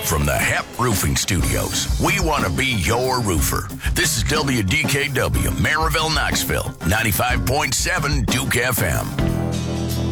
From the HEP Roofing Studios, we want to be your roofer. This is WDKW, Maryville, Knoxville, 95.7 Duke FM.